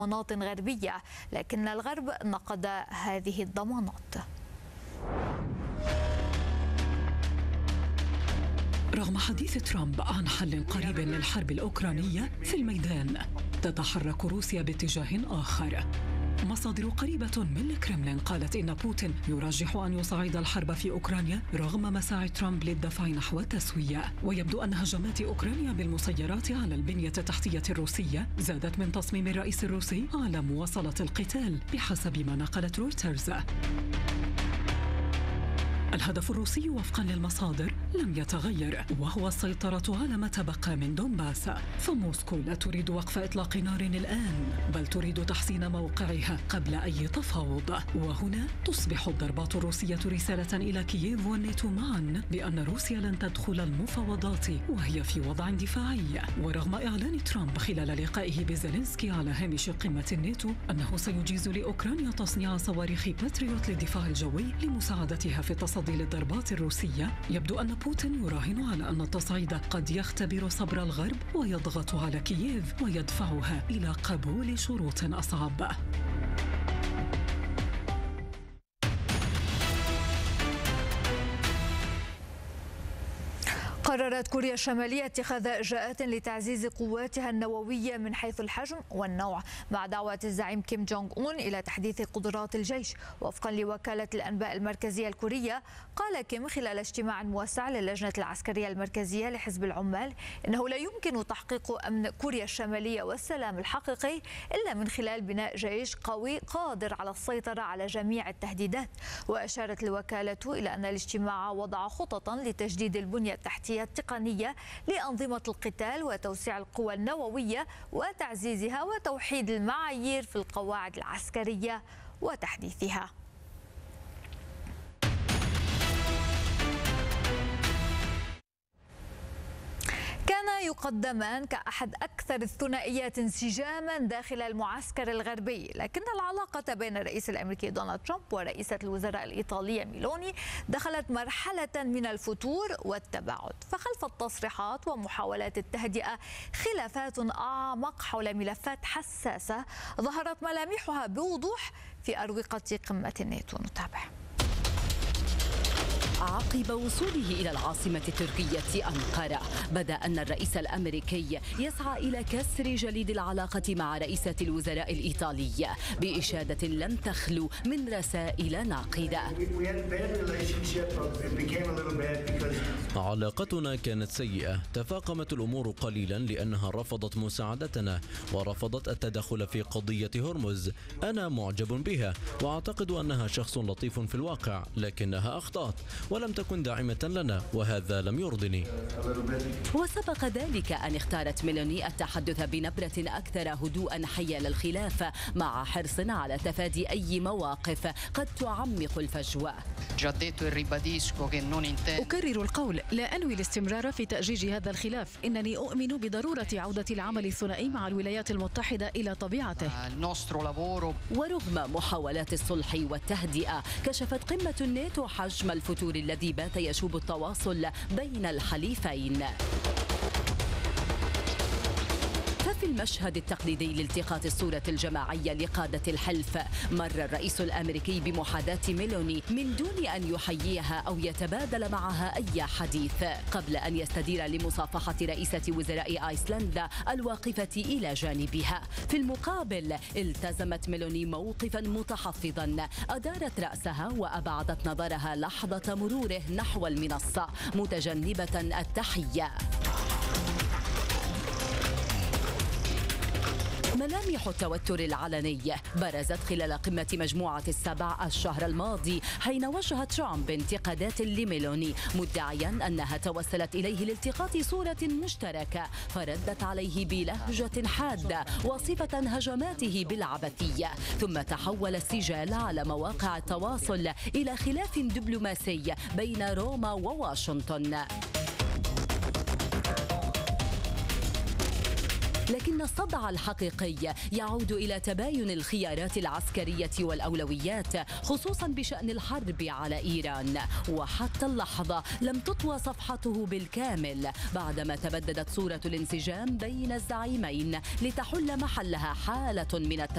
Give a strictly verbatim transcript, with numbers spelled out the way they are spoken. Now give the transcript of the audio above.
ضمانات غربية، لكن الغرب نقد هذه الضمانات. رغم حديث ترامب عن حل قريب للحرب الأوكرانية في الميدان، تتحرك روسيا باتجاه آخر. مصادر قريبة من الكرملين قالت إن بوتين يرجح أن يصعد الحرب في أوكرانيا رغم مساعي ترامب للدفع نحو التسوية. ويبدو أن هجمات أوكرانيا بالمسيرات على البنية التحتية الروسية زادت من تصميم الرئيس الروسي على مواصلة القتال بحسب ما نقلت رويترز. الهدف الروسي وفقا للمصادر لم يتغير، وهو السيطرة على ما تبقى من دونباس. فموسكو لا تريد وقف إطلاق نار الآن، بل تريد تحسين موقعها قبل أي تفاوض. وهنا تصبح الضربات الروسية رسالة إلى كييف والناتو معا بأن روسيا لن تدخل المفاوضات وهي في وضع دفاعي. ورغم إعلان ترامب خلال لقائه بزيلينسكي على هامش قمة الناتو أنه سيجيز لأوكرانيا تصنيع صواريخ باتريوت للدفاع الجوي لمساعدتها في التصدي للضربات الروسية، يبدو أن بوتين يراهن على أن التصعيد قد يختبر صبر الغرب ويضغط على كييف ويدفعها إلى قبول شروط أصعب. قررت كوريا الشمالية اتخاذ إجراءات لتعزيز قواتها النووية من حيث الحجم والنوع، مع دعوة الزعيم كيم جونغ أون إلى تحديث قدرات الجيش. وفقا لوكالة الأنباء المركزية الكورية، قال كيم خلال اجتماع موسع للجنة العسكرية المركزية لحزب العمال إنه لا يمكن تحقيق أمن كوريا الشمالية والسلام الحقيقي إلا من خلال بناء جيش قوي قادر على السيطرة على جميع التهديدات. وأشارت الوكالة إلى أن الاجتماع وضع خططا لتجديد البنية التحتية التقنية لأنظمة القتال وتوسيع القوى النووية وتعزيزها وتوحيد المعايير في القواعد العسكرية وتحديثها. كان يقدمان كأحد أكثر الثنائيات انسجاما داخل المعسكر الغربي، لكن العلاقة بين الرئيس الأمريكي دونالد ترامب ورئيسة الوزراء الإيطالية ميلوني دخلت مرحلة من الفتور والتباعد. فخلف التصريحات ومحاولات التهدئة خلافات أعمق حول ملفات حساسة ظهرت ملامحها بوضوح في أروقة قمة الناتو. نتابع. عقب وصوله إلى العاصمة التركية أنقرة، بدا أن الرئيس الأمريكي يسعى إلى كسر جليد العلاقة مع رئيسة الوزراء الإيطالية بإشادة لم تخلو من رسائل ناقدة. علاقتنا كانت سيئة، تفاقمت الأمور قليلا لأنها رفضت مساعدتنا ورفضت التدخل في قضية هرمز. أنا معجب بها وأعتقد أنها شخص لطيف في الواقع، لكنها أخطأت ولم تكن داعمة لنا، وهذا لم يرضني. وسبق ذلك أن اختارت ميلوني التحدث بنبرة أكثر هدوءا حيال الخلاف، مع حرص على تفادي أي مواقف قد تعمق الفجوة. أكرر القول، لا أنوي الاستمرار في تأجيج هذا الخلاف. إنني أؤمن بضرورة عودة العمل الثنائي مع الولايات المتحدة إلى طبيعته. ورغم محاولات الصلح والتهدئة، كشفت قمة الناتو حجم الفتور الذي بات يشوب التواصل بين الحليفين. ففي المشهد التقليدي لالتقاط الصورة الجماعية لقادة الحلف، مر الرئيس الأمريكي بمحاذاة ميلوني من دون أن يحييها أو يتبادل معها أي حديث، قبل أن يستدير لمصافحة رئيسة وزراء أيسلندا الواقفة إلى جانبها. في المقابل التزمت ميلوني موقفا متحفظا، أدارت رأسها وأبعدت نظرها لحظة مروره نحو المنصة متجنبة التحية. ملامح التوتر العلني برزت خلال قمة مجموعة السبع الشهر الماضي، حين وجه ترامب انتقادات لميلوني مدعيا أنها توسلت إليه لالتقاط صورة مشتركة، فردت عليه بلهجة حادة وصفة هجماته بالعبثية. ثم تحول السجال على مواقع التواصل إلى خلاف دبلوماسي بين روما وواشنطن. لكن الصدع الحقيقي يعود إلى تباين الخيارات العسكرية والأولويات، خصوصا بشأن الحرب على إيران. وحتى اللحظة لم تطوى صفحته بالكامل بعدما تبددت صورة الانسجام بين الزعيمين لتحل محلها حالة من التفاهم